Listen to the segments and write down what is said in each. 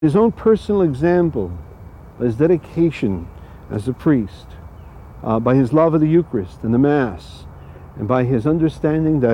His own personal example, his dedication as a priest, by his love of the Eucharist and the Mass, and by his understanding that,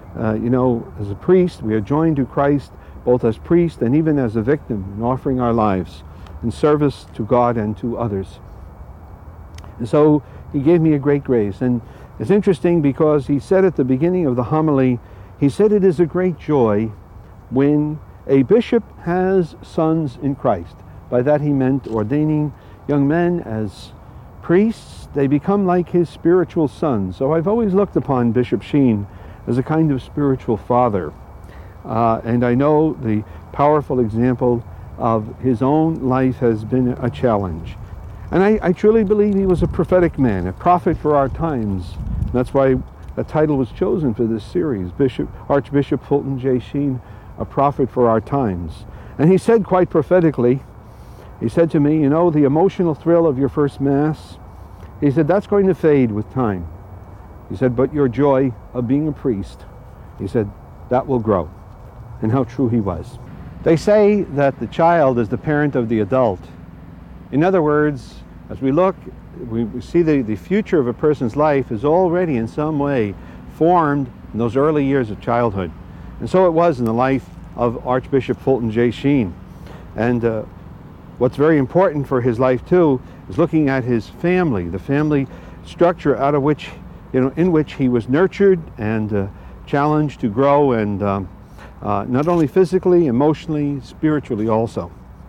as a priest, we are joined to Christ both as priest and even as a victim in offering our lives in service to God and to others. And so he gave me a great grace. And it's interesting because he said at the beginning of the homily, he said it is a great joy when a bishop has sons in Christ. By that he meant ordaining young men as priests. They become like his spiritual sons. So I've always looked upon Bishop Sheen as a kind of spiritual father. And I know the powerful example of his own life has been a challenge. And I truly believe he was a prophetic man, a prophet for our times. And that's why the title was chosen for this series, Archbishop Fulton J. Sheen, a prophet for our times. And he said quite prophetically, he said to me, the emotional thrill of your first Mass, he said, that's going to fade with time. He said, but your joy of being a priest, he said, that will grow. And how true he was. They say that the child is the parent of the adult. In other words, as we look, we see the future of a person's life is already in some way formed in those early years of childhood. And so it was in the life of Archbishop Fulton J. Sheen. And what's very important for his life too is looking at his family, the family structure out of which, in which he was nurtured and challenged to grow, and not only physically, emotionally, spiritually also.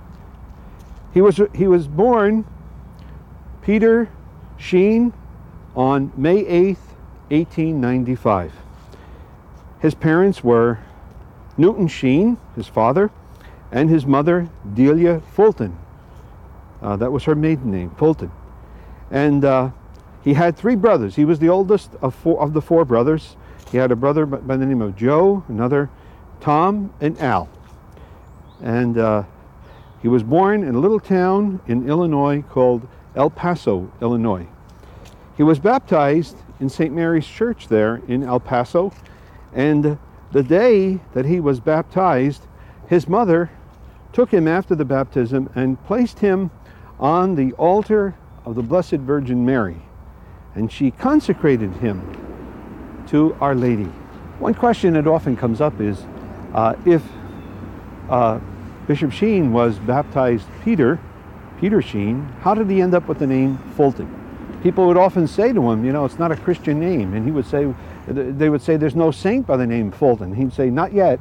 He was born Peter Sheen on May 8th, 1895. His parents were Newton Sheen, his father, and his mother, Delia Fulton. That was her maiden name, Fulton. And he had 3 brothers. He was the oldest of the 4 brothers. He had a brother by the name of Joe, another Tom, and Al. And he was born in a little town in Illinois called El Paso, Illinois. He was baptized in St. Mary's Church there in El Paso. And the day that he was baptized, his mother took him after the baptism and placed him on the altar of the Blessed Virgin Mary. And she consecrated him to Our Lady. One question that often comes up is, if Bishop Sheen was baptized Peter Sheen, how did he end up with the name Fulton? People would often say to him, it's not a Christian name. And they would say, there's no saint by the name Fulton. He'd say, not yet.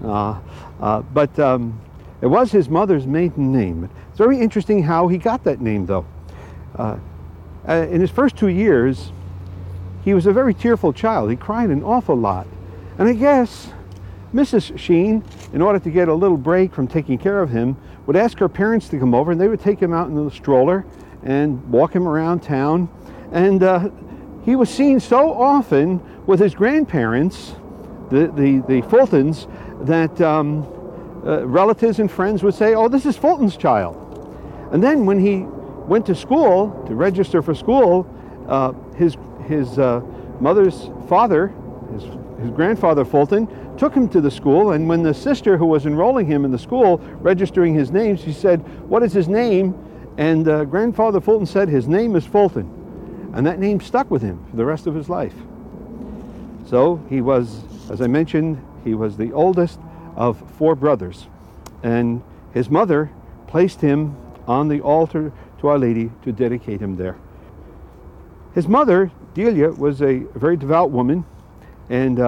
But it was his mother's maiden name. It's very interesting how he got that name, though. In his first 2 years, he was a very tearful child. He cried an awful lot. And I guess Mrs. Sheen, in order to get a little break from taking care of him, would ask her parents to come over, and they would take him out in the stroller and walk him around town. And he was seen so often with his grandparents, the Fultons, that relatives and friends would say, oh, this is Fulton's child. And then when he went to school, to register for school, his mother's father, his grandfather Fulton, took him to the school, and when the sister who was enrolling him in the school, registering his name, she said, what is his name? And Grandfather Fulton said, his name is Fulton. And that name stuck with him for the rest of his life. So he was, as I mentioned, he was the oldest of 4 brothers. And his mother placed him on the altar to Our Lady to dedicate him there. His mother, Delia, was a very devout woman, and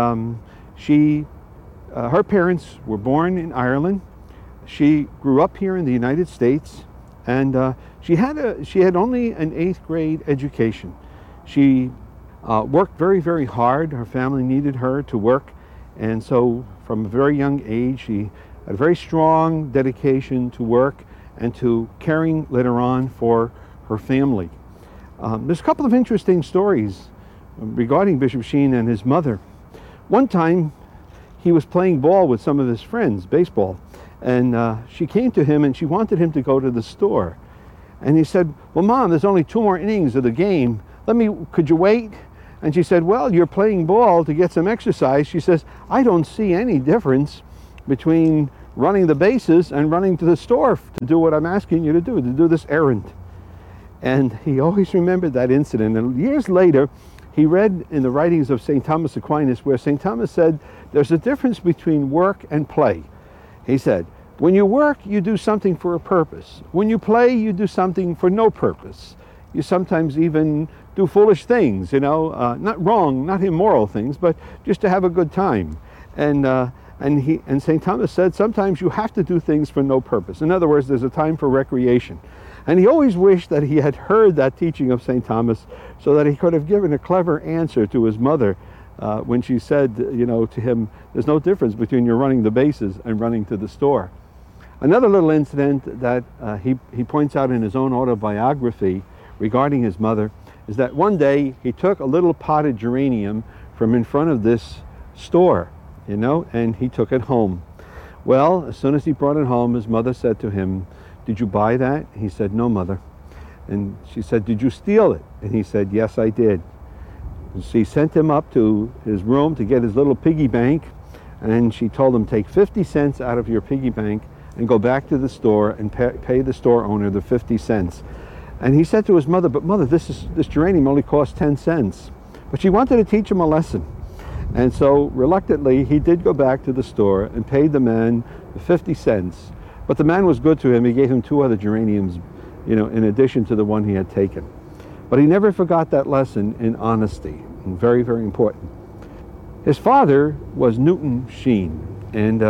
her parents were born in Ireland. She grew up here in the United States, and she had only an 8th grade education. She worked very, very hard. Her family needed her to work, and so from a very young age, she had a very strong dedication to work and to caring later on for her family. There's a couple of interesting stories regarding Bishop Sheen and his mother. One time, he was playing ball with some of his friends, baseball, and she came to him and she wanted him to go to the store. And he said, well, Mom, there's only 2 more innings of the game. Could you wait? And she said, well, you're playing ball to get some exercise. She says, I don't see any difference between running the bases and running to the store to do what I'm asking you to do this errand. And he always remembered that incident. And years later, he read in the writings of St. Thomas Aquinas where St. Thomas said, there's a difference between work and play. He said, when you work, you do something for a purpose. When you play, you do something for no purpose. You sometimes even do foolish things, not wrong, not immoral things, but just to have a good time. And St. Thomas said, sometimes you have to do things for no purpose. In other words, there's a time for recreation. And he always wished that he had heard that teaching of St. Thomas so that he could have given a clever answer to his mother when she said, to him, there's no difference between your running the bases and running to the store. Another little incident that he points out in his own autobiography regarding his mother is that one day he took a little potted geranium from in front of this store, and he took it home. Well, as soon as he brought it home, his mother said to him, did you buy that? He said, no, mother. And she said, did you steal it? And he said, yes, I did. And she sent him up to his room to get his little piggy bank, and she told him, take 50 cents out of your piggy bank and go back to the store and pay the store owner the 50 cents. And he said to his mother, but mother, this geranium only cost 10 cents. But she wanted to teach him a lesson. And so reluctantly, he did go back to the store and paid the man the 50 cents. But the man was good to him. He gave him 2 other geraniums, in addition to the one he had taken. But he never forgot that lesson in honesty, and very, very important. His father was Newton Sheen, and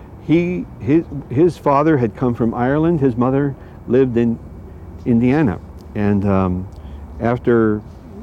his father had come from Ireland. His mother lived in Indiana. And after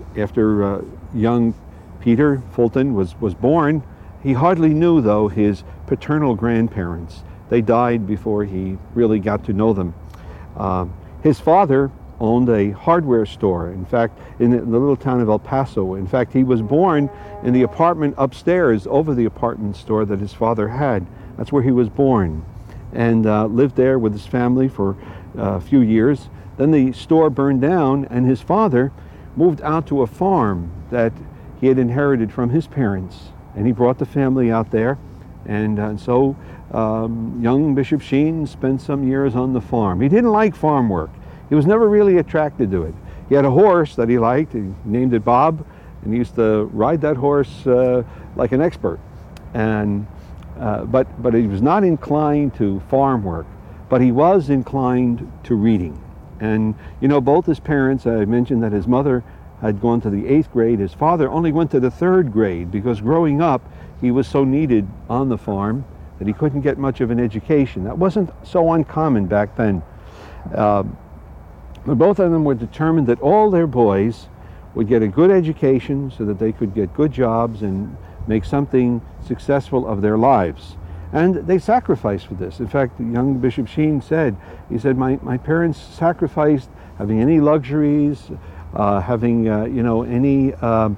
young Peter Fulton was born, he hardly knew, though, his paternal grandparents. They died before he really got to know them. His father owned a hardware store, in fact, in the little town of El Paso. In fact, he was born in the apartment upstairs over the apartment store that his father had. That's where he was born, and lived there with his family for a few years. Then the store burned down, and his father moved out to a farm that he had inherited from his parents, and he brought the family out there. And so young Bishop Sheen spent some years on the farm. He didn't like farm work. He was never really attracted to it. He had a horse that he liked. He named it Bob, and he used to ride that horse like an expert. And but he was not inclined to farm work, but he was inclined to reading. And both his parents, I mentioned that his mother had gone to the 8th grade. His father only went to the 3rd grade because growing up he was so needed on the farm that he couldn't get much of an education. That wasn't so uncommon back then. But both of them were determined that all their boys would get a good education so that they could get good jobs and make something successful of their lives. And they sacrificed for this. In fact, young Bishop Sheen said, my parents sacrificed having any luxuries, having any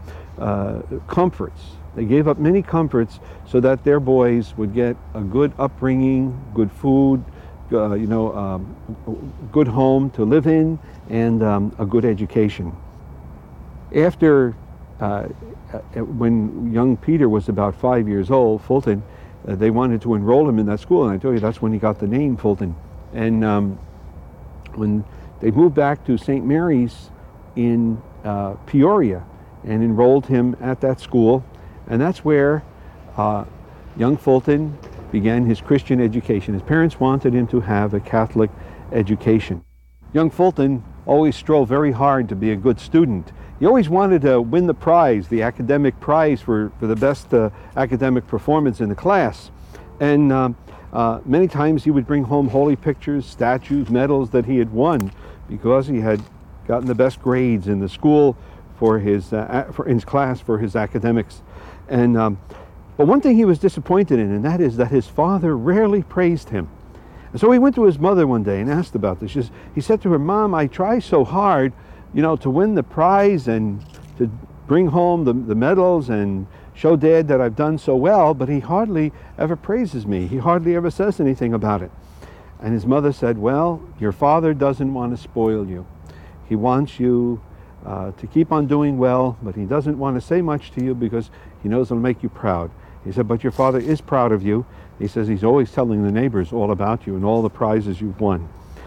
comforts. They gave up many comforts so that their boys would get a good upbringing, good food, good home to live in, and a good education. After, when young Peter was about 5 years old, Fulton, they wanted to enroll him in that school, and I told you that's when he got the name Fulton. And when they moved back to St. Mary's in Peoria and enrolled him at that school, and that's where young Fulton began his Christian education. His parents wanted him to have a Catholic education. Young Fulton always strove very hard to be a good student. He always wanted to win the prize, the academic prize for the best academic performance in the class. And many times he would bring home holy pictures, statues, medals that he had won because he had gotten the best grades in the school for his class for his academics. And but one thing he was disappointed in, and that is that his father rarely praised him. And so he went to his mother one day and asked about this. He said to her, "Mom, I try so hard, to win the prize and to bring home the medals and show Dad that I've done so well, but he hardly ever praises me. He hardly ever says anything about it." And his mother said, "Well, your father doesn't want to spoil you. He wants you to keep on doing well, but he doesn't want to say much to you because he knows it'll make you proud." He said, "But your father is proud of you, He says he's always telling the neighbors all about you and all the prizes you've won.